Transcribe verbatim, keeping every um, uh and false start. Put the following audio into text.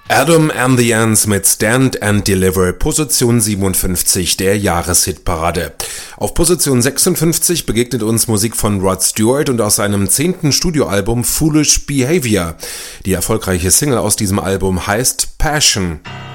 Adam and the Ants mit Stand and Deliver, Position siebenundfünfzig der Jahreshitparade. Auf Position sechsundfünfzig begegnet uns Musik von Rod Stewart und aus seinem zehnten Studioalbum Foolish Behavior. Die erfolgreiche Single aus diesem Album heißt Passion.